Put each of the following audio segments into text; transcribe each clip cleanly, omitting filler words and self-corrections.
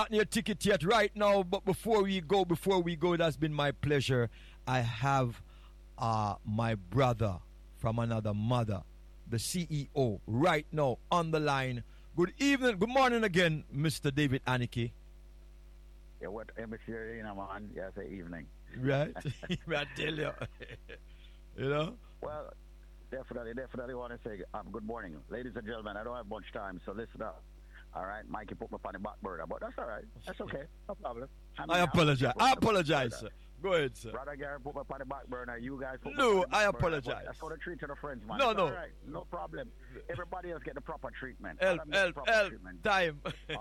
Not your ticket yet right now, but before we go, it has been my pleasure. I have my brother from another mother, the CEO, right now on the line. Good evening, good morning again, Mr. David Aniki. Yeah, what emissary, man? Yes, evening. Right? I tell you. You know? Well, definitely want to say good morning. Ladies and gentlemen, I don't have much time, so listen up. All right, Mikey put me on the back burner, but that's all right. That's okay. No problem. I apologize, sir. Go ahead, sir. Brother Gary put me on the back burner. You guys put me No, on the back I burner, apologize. That's how they treat the friends, man. No, It's no. All right, no problem. Everybody else get the proper treatment. Help, time.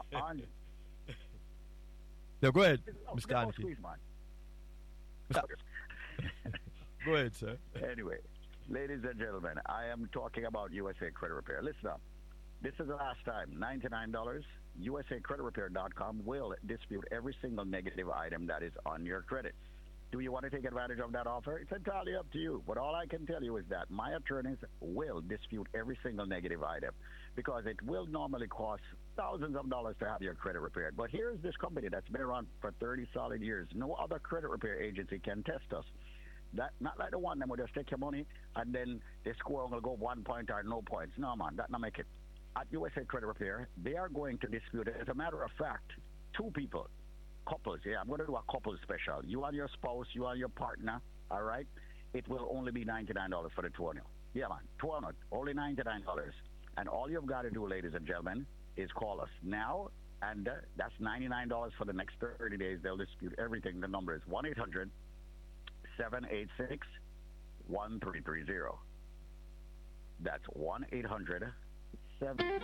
No, go ahead, Mr. Aniki. Squeeze, man. Go ahead, sir. Anyway, ladies and gentlemen, I am talking about USA Credit Repair. Listen up. This is the last time. $99. USACreditRepair.com will dispute every single negative item that is on your credit. Do you want to take advantage of that offer? It's entirely up to you. But all I can tell you is that my attorneys will dispute every single negative item because it will normally cost thousands of dollars to have your credit repaired. But here's this company that's been around for 30 solid years. No other credit repair agency can test us. That not like the one that will just take your money and then the score will go 1 point or no points. No, man, that not make it. At USA Credit Repair, they are going to dispute it. As a matter of fact, two people, couples, I'm going to do a couple special. You and your spouse, you and your partner, all right? It will only be $99 for the two of you. Yeah, man, two of you, only $99. And all you've got to do, ladies and gentlemen, is call us now, and that's $99 for the next 30 days. They'll dispute everything. The number is 1-800-786-1330. That's 1-800-7...